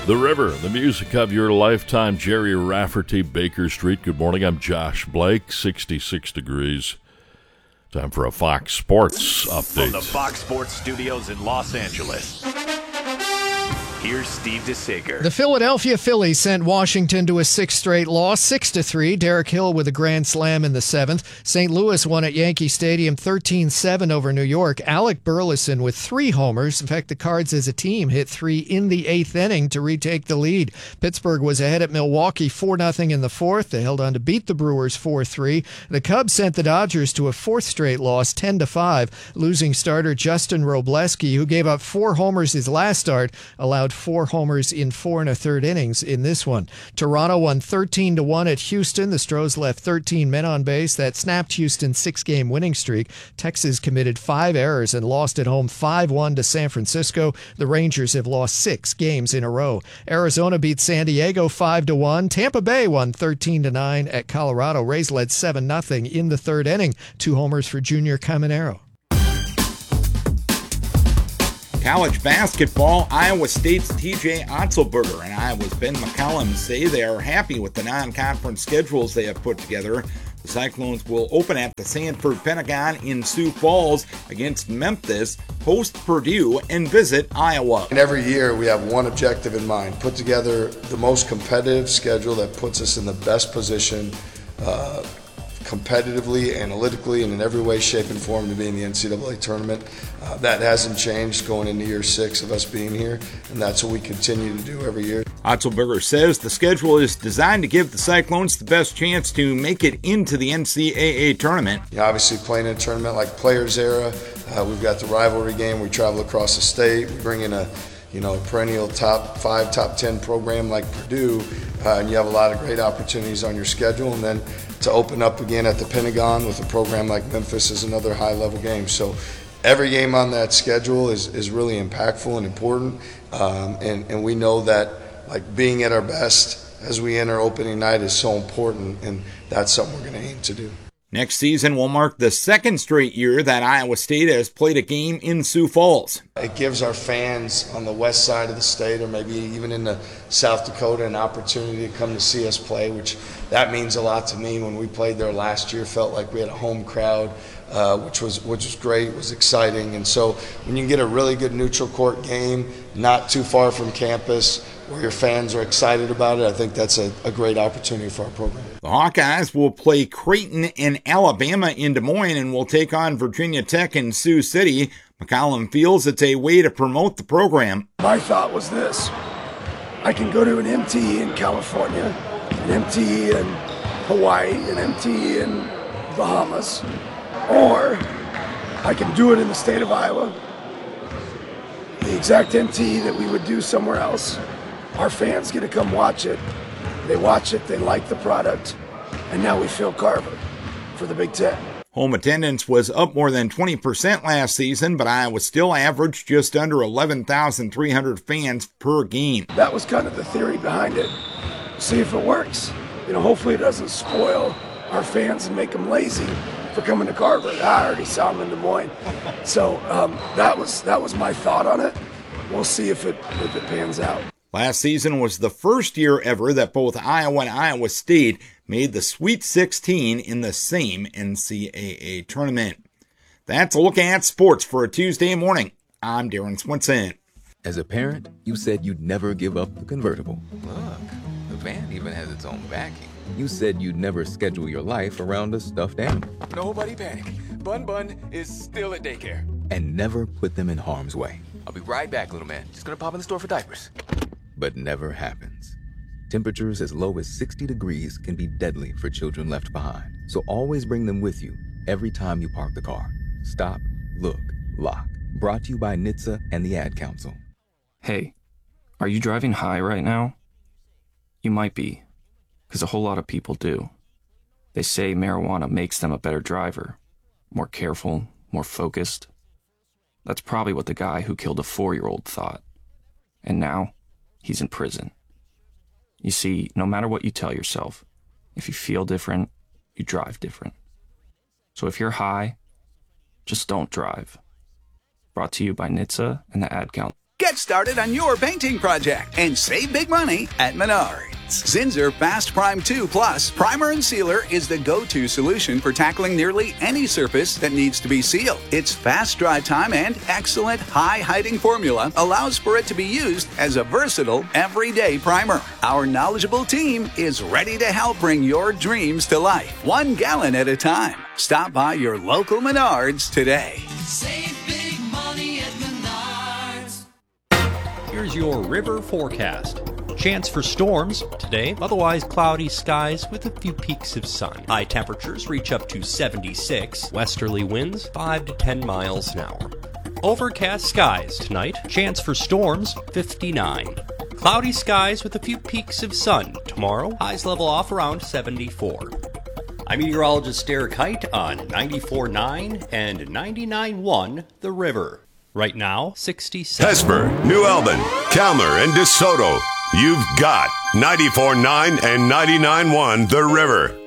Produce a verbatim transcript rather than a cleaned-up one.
The River, the music of your lifetime. Jerry Rafferty, Baker Street. Good morning. I'm Josh Blake. sixty-six degrees. Time for a Fox Sports update. From the Fox Sports Studios in Los Angeles, here's Steve DeSager. The Philadelphia Phillies sent Washington to a sixth straight loss, six to three. Derek Hill with a grand slam in the seventh. Saint Louis won at Yankee Stadium thirteen seven over New York. Alec Burleson with three homers. In fact, the Cards as a team hit three in the eighth inning to retake the lead. Pittsburgh was ahead at Milwaukee four nothing in the fourth. They held on to beat the Brewers four three. The Cubs sent the Dodgers to a fourth straight loss, ten to five. Losing starter Justin Robleski, who gave up four homers his last start, allowed four homers in four and a third innings in this one. Toronto won thirteen to one at Houston. The Stros left thirteen men on base. That snapped Houston's six-game winning streak. Texas committed five errors and lost at home five one to San Francisco. The Rangers have lost six games in a row. Arizona beat San Diego five to one. Tampa Bay won thirteen to nine at Colorado. Rays led seven nothing in the third inning. Two homers for Junior Caminero. College basketball, Iowa State's T J Otzelberger and Iowa's Ben McCollum say they are happy with the non-conference schedules they have put together. The Cyclones will open at the Sanford Pentagon in Sioux Falls against Memphis, host Purdue, and visit Iowa. And every year we have one objective in mind, put together the most competitive schedule that puts us in the best position uh, competitively, analytically, and in every way, shape, and form to be in the N C double A tournament. Uh, that hasn't changed going into year six of us being here, and that's what we continue to do every year. Otzelberger says the schedule is designed to give the Cyclones the best chance to make it into the N C double A tournament. You know, obviously, playing in a tournament like Players Era, uh, we've got the rivalry game. We travel across the state. We bring in a you know, perennial top five, top ten program like Purdue, uh, and you have a lot of great opportunities on your schedule. And then to open up again at the Pentagon with a program like Memphis is another high-level game. So every game on that schedule is, is really impactful and important, um, and, and we know that like being at our best as we enter opening night is so important, and that's something we're going to aim to do. Next season will mark the second straight year that Iowa State has played a game in Sioux Falls. It gives our fans on the west side of the state, or maybe even in the South Dakota, an opportunity to come to see us play, which that means a lot to me. When we played there last year, felt like we had a home crowd, uh, which was which was great, was exciting. And so when you get a really good neutral court game, not too far from campus, where your fans are excited about it, I think that's a, a great opportunity for our program. The Hawkeyes will play Creighton in Alabama in Des Moines and will take on Virginia Tech in Sioux City. McCollum feels it's a way to promote the program. My thought was this: I can go to an M T E in California, an M T E in Hawaii, an M T E in Bahamas, or I can do it in the state of Iowa, the exact M T E that we would do somewhere else. Our fans get to come watch it. They watch it, they like the product, and now we fill Carver for the Big Ten. Home attendance was up more than twenty percent last season, but Iowa still averaged just under eleven thousand three hundred fans per game. That was kind of the theory behind it. See if it works. You know, hopefully it doesn't spoil our fans and make them lazy for coming to Carver. I already saw them in Des Moines. So um, that was that was my thought on it. We'll see if it if it pans out. Last season was the first year ever that both Iowa and Iowa State made the Sweet sixteen in the same N C double A tournament. That's a look at sports for a Tuesday morning. I'm Darren Swinson. As a parent, you said you'd never give up the convertible. Look, the van even has its own backing. You said you'd never schedule your life around a stuffed animal. Nobody panic. Bun Bun is still at daycare. And never put them in harm's way. I'll be right back, little man. Just gonna pop in the store for diapers. But never happens. Temperatures as low as sixty degrees can be deadly for children left behind. So always bring them with you every time you park the car. Stop, look, lock. Brought to you by N H T S A and the Ad Council. Hey, are you driving high right now? You might be, because a whole lot of people do. They say marijuana makes them a better driver, more careful, more focused. That's probably what the guy who killed a four-year-old thought. And now, he's in prison. You see, no matter what you tell yourself, if you feel different, you drive different. So if you're high, just don't drive. Brought to you by N H T S A and the Ad Council. Get started on your painting project and save big money at Menards. Zinsser Fast Prime two Plus Primer and Sealer is the go-to solution for tackling nearly any surface that needs to be sealed. Its fast dry time and excellent high-hiding formula allows for it to be used as a versatile, everyday primer. Our knowledgeable team is ready to help bring your dreams to life, one gallon at a time. Stop by your local Menards today. Save big money at Menards. Here's your river forecast. Chance for storms today, otherwise cloudy skies with a few peaks of sun. High temperatures reach up to seventy-six, westerly winds five to ten miles an hour. Overcast skies tonight, chance for storms fifty-nine. Cloudy skies with a few peaks of sun tomorrow, highs level off around seventy-four. I'm meteorologist Derek Height on ninety-four point nine and ninety-nine point one The River. Right now, sixty-seven. Hesper, New Albin, Calmer, and DeSoto. You've got ninety-four point nine and ninety-nine point one The River.